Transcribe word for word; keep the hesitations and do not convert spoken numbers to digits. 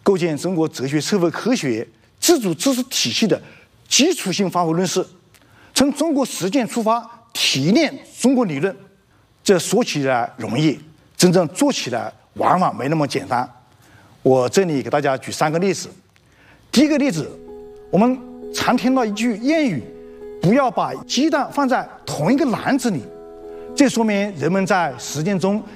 构建中国哲学社会科学自主知识体系的基础性方法论式，从中国实践出发提炼中国理论。这说起来容易，真正做起来往往没那么简单。我这里给大家举三个例子。第一个例子，我们常听到一句谚语：不要把鸡蛋放在同一个篮子里。这说明人们在实践中